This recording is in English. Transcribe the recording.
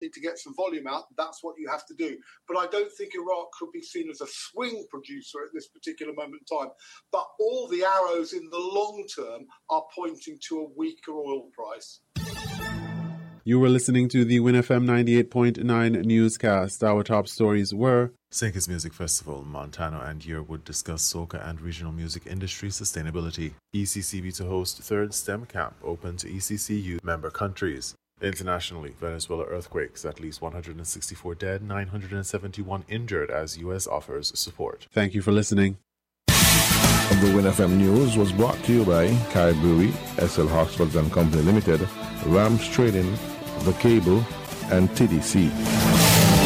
need to get some volume out, that's what you have to do. But I don't think Iraq could be seen as a swing producer at this particular moment in time. But all the arrows in the long term are pointing to a weaker oil price. You were listening to the WinFM 98.9 newscast. Our top stories were: Sinkers Music Festival, Montano and Yearwood discuss soca and regional music industry sustainability. ECCB to host third STEM camp open to ECCU member countries. Internationally, Venezuela earthquakes, at least 164 dead, 971 injured as U.S. offers support. Thank you for listening. The WinFM News was brought to you by Kai Brewery, SL Hoxfords and Company Limited, Rams Trading, The Cable, and TDC.